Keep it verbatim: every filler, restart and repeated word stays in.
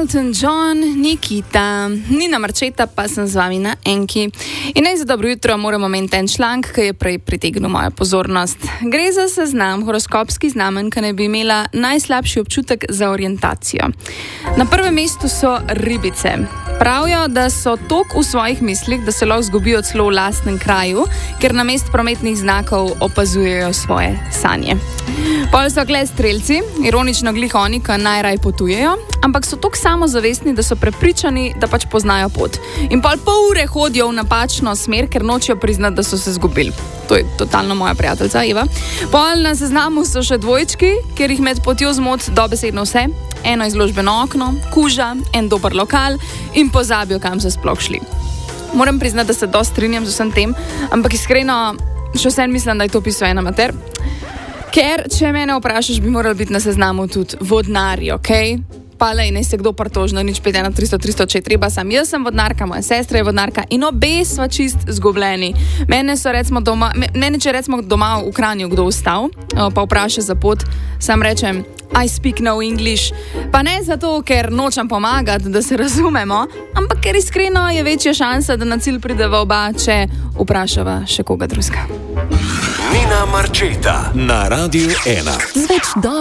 Elton John, Nikita, Nina Marčeta, pa sem z vami na Enki. In naj za dobro jutro moram omeniti en članek, ki je prej pritegnil mojo pozornost. Gre za seznam horoskopskih znamenj, ki naj bi imela najslabši občutek za orientacijo. Na prvem mestu so ribice. Pravijo, da so toliko v svojih mislih, da se lahko zgubijo celo v lastnem kraju, ker na mest prometnih znakov opazujejo svoje sanje. Pol so kle strelci, ironično glih oni, ki najraj potujejo, ampak so toliko samozavestni, da so prepričani, da pač poznajo pot. In pol pol ure hodijo v napačno smer, ker nočejo priznati, da so se zgubili. To je totalno moja prijateljica, Eva. Pol na seznamu so še dvojčki, ker jih med potjo zmot dobesedno vse. Eno izložbeno okno, kuža, en dober lokal in pozabijo, kam so sploh šli. Moram priznati, da se dosti strinjam z vsem tem, ampak iskreno še vsem mislim, da je to pisal en amater. Ker, če mene vprašaš, bi moral biti na seznamu tudi vodnarji, okej? Okay? Pa lej, ne se kdo pritožno, nič pet ena tristo tristo če treba sam. Jaz sem vodnarka, moja sestra je vodnarka in obe sva čist zgubljeni. Mene so recimo doma, mene če recimo doma v Kranju kdo ustal, pa vpraša za pot, sam rečem, I speak no English. Pa ne zato, ker nočem pomagati, da se razumemo, ampak ker iskreno je večja šansa, da na cilj prideva oba, če vprašava še koga drugega. Nina Marčeta na Radiu ena.